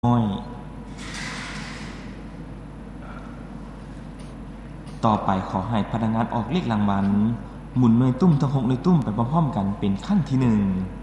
น้อยต่อไปขอให้พนักงานออกเลขรางวัลหมุนหน่วยตุ้มทั้ง6หน่วยตุ้มไปพร้อมๆกันเป็นครั้งที่1